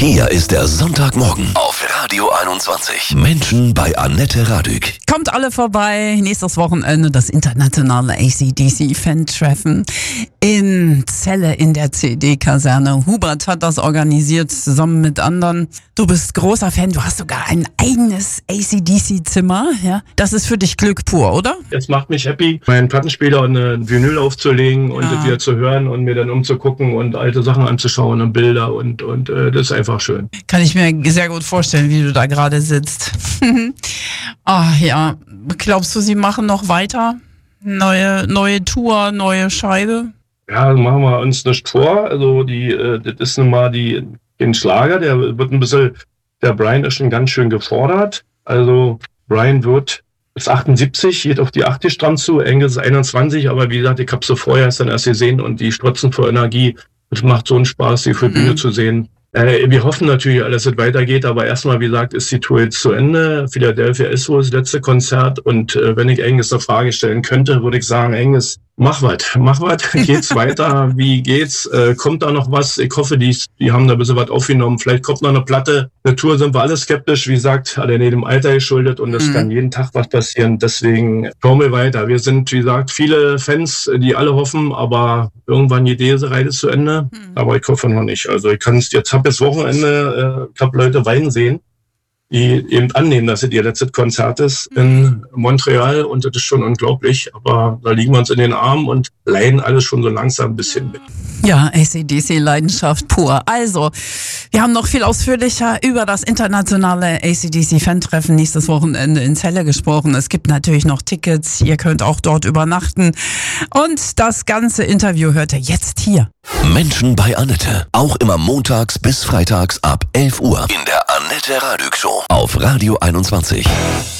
Hier ist der Sonntagmorgen auf Radio 21. Menschen bei Annette Radück. Kommt alle vorbei. Nächstes Wochenende das internationale AC/DC-Fan-Treffen in Celle in der CD-Kaserne. Hubert hat das organisiert zusammen mit anderen. Du bist großer Fan. Du hast sogar ein eigenes AC/DC-Zimmer. Ja? Das ist für dich Glück pur, oder? Es macht mich happy, meinen Plattenspieler und ein Vinyl aufzulegen und das wieder zu hören und mir dann umzugucken und alte Sachen anzuschauen und Bilder und das ist einfach schön. Kann ich mir sehr gut vorstellen, wie du da gerade sitzt. Ach ja, glaubst du, sie machen noch weiter? Neue Tour, neue Scheibe? Ja, machen wir uns nicht vor. Also das ist nun mal den Schlager, der wird ein bisschen, der Brian ist schon ganz schön gefordert. Also Brian ist 78, geht auf die 80 dran zu, Angus ist 21, aber wie gesagt, ich habe so vorher dann erst gesehen und die strotzen vor Energie. Es macht so einen Spaß, die für Bühne zu sehen. Wir hoffen natürlich, dass es weitergeht, aber erstmal, wie gesagt, ist die Tour jetzt zu Ende. Philadelphia ist wohl das letzte Konzert und wenn ich Angus eine Frage stellen könnte, würde ich sagen, Angus, mach was, geht's weiter, wie geht's, kommt da noch was? Ich hoffe, die haben da ein bisschen was aufgenommen, vielleicht kommt noch eine Platte. Eine Tour sind wir alle skeptisch, wie gesagt, alle in dem Alter geschuldet und es kann jeden Tag was passieren, deswegen schauen wir weiter. Wir sind, wie gesagt, viele Fans, die alle hoffen, aber irgendwann geht diese Reise zu Ende, aber ich hoffe noch nicht. Also ich kann es jetzt, habe jetzt Wochenende, ich habe Leute weinen sehen, die eben annehmen, dass es ihr letztes Konzert ist in Montreal und das ist schon unglaublich, aber da liegen wir uns in den Armen und leiden alles schon so langsam ein bisschen mit. Ja, AC/DC-Leidenschaft pur. Also, wir haben noch viel ausführlicher über das internationale AC/DC-Fan-Treffen nächstes Wochenende in Celle gesprochen. Es gibt natürlich noch Tickets, ihr könnt auch dort übernachten und das ganze Interview hört ihr jetzt hier. Menschen bei Annette. Auch immer montags bis freitags ab 11 Uhr in der Annette Radück Show auf Radio 21.